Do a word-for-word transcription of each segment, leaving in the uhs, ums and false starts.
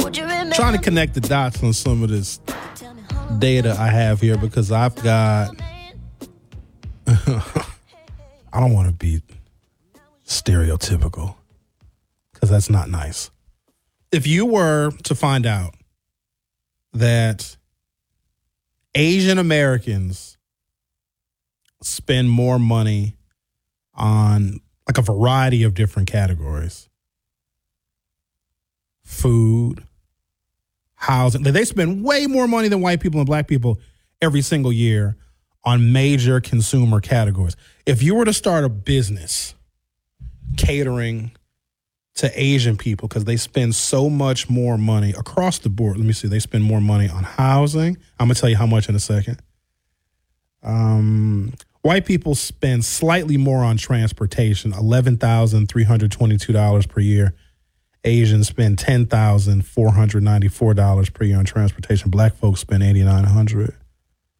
trying to connect the dots on some of this data I have here because I've got, I don't want to be stereotypical because that's not nice. If you were to find out that Asian Americans spend more money on like a variety of different categories, food, housing, they spend way more money than white people and black people every single year on major consumer categories. If you were to start a business catering to Asian people because they spend so much more money across the board. Let me see. They spend more money on housing. I'm going to tell you how much in a second. Um, white people spend slightly more on transportation, eleven thousand three hundred twenty-two dollars per year. Asians spend ten thousand four hundred ninety-four dollars per year on transportation. Black folks spend eight thousand nine hundred dollars.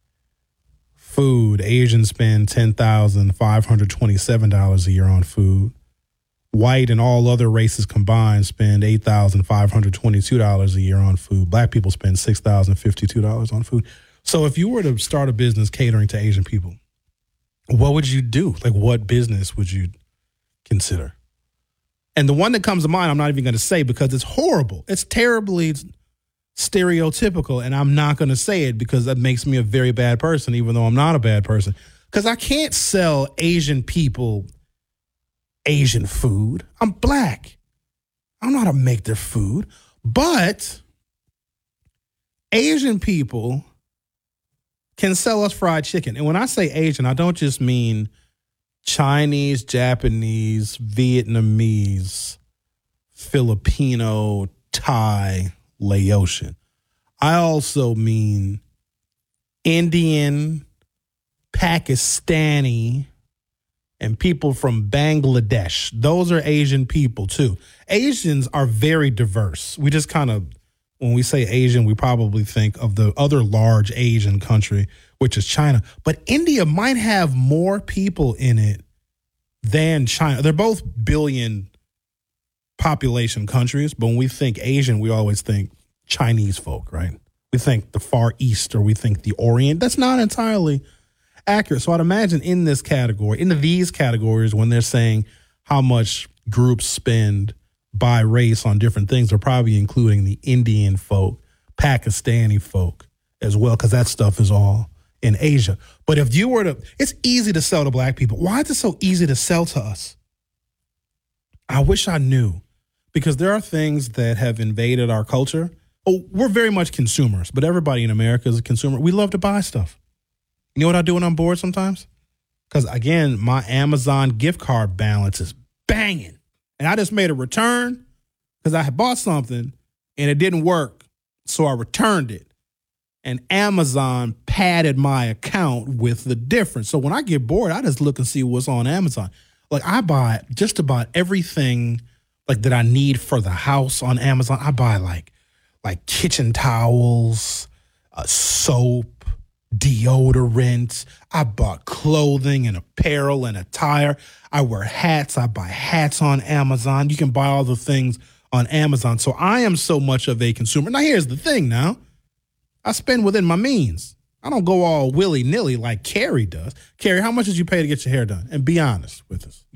Food, Asians spend ten thousand five hundred twenty-seven dollars a year on food. White and all other races combined spend eight thousand five hundred twenty-two dollars a year on food. Black people spend six thousand fifty-two dollars on food. So if you were to start a business catering to Asian people, what would you do? Like, what business would you consider? And the one that comes to mind, I'm not even going to say because it's horrible. It's terribly stereotypical, and I'm not going to say it because that makes me a very bad person, even though I'm not a bad person. Because I can't sell Asian people Asian food. I'm black. I don't know how to make their food. But Asian people can sell us fried chicken. And when I say Asian, I don't just mean Chinese, Japanese, Vietnamese, Filipino, Thai, Laotian. I also mean Indian, Pakistani, and people from Bangladesh. Those are Asian people, too. Asians are very diverse. We just kind of, when we say Asian, we probably think of the other large Asian country, which is China. But India might have more people in it than China. They're both billion population countries, but when we think Asian, we always think Chinese folk, right? We think the Far East or we think the Orient. That's not entirely accurate. So I'd imagine in this category, in these categories, when they're saying how much groups spend by race on different things, they're probably including the Indian folk, Pakistani folk as well, because that stuff is all in Asia. But if you were to, it's easy to sell to black people. Why is it so easy to sell to us? I wish I knew, because there are things that have invaded our culture. Oh, we're very much consumers, but everybody in America is a consumer. We love to buy stuff. You know what I do when I'm bored sometimes? Because, again, my Amazon gift card balance is banging. And I just made a return because I had bought something and it didn't work. So I returned it. And Amazon padded my account with the difference. So when I get bored, I just look and see what's on Amazon. Like, I buy just about everything like that I need for the house on Amazon. I buy like like kitchen towels, uh, soap, deodorant. I bought clothing and apparel and attire. I wear hats. I buy hats on Amazon. You can buy all the things on Amazon. So I am so much of a consumer. Now, here's the thing now. I spend within my means. I don't go all willy-nilly like Carrie does. Carrie, how much did you pay to get your hair done? And be honest with us.